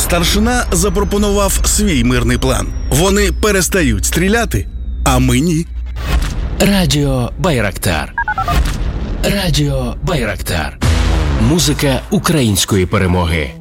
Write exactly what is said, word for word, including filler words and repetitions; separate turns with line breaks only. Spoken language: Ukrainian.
Старшина запропонував свій мирний план. Вони перестають стріляти, а ми ні.
Радіо Байрактар. Радіо Байрактар. Музика української перемоги.